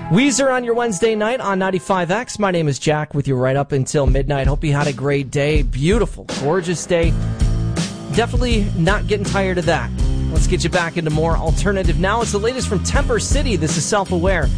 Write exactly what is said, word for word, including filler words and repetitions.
Weezer on your Wednesday night on ninety-five X. My name is Jack with you right up until midnight. Hope you had a great day. Beautiful, gorgeous day. Definitely not getting tired of that. Let's get you back into more alternative now. It's the latest from Temper City. This is Self-Aware.